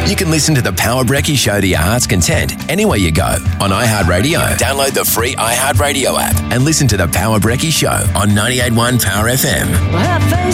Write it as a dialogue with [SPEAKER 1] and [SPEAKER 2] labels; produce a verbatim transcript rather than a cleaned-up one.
[SPEAKER 1] You can listen to The Power Brekkie Show to your heart's content anywhere you go on iHeartRadio. Download the free iHeartRadio app and listen to The Power Brekkie Show on ninety-eight point one Power F M.
[SPEAKER 2] Well, her face